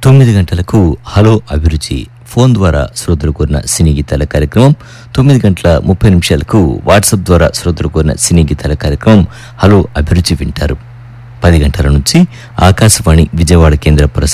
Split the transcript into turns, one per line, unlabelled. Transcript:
9 గంటలకు హలో అభిరుచి ఫోన్ ద్వారా శ్రోతలు కోరిన సినీ గీతాల కార్యక్రమం. 9 గంటల 30 నిమిషాలకు వాట్సాప్ ద్వారా శ్రోతలు కోరిన సినీ గీతాల కార్యక్రమం హలో అభిరుచి వింటారు. 10 గంటల నుంచి ఆకాశవాణి విజయవాడ కేంద్ర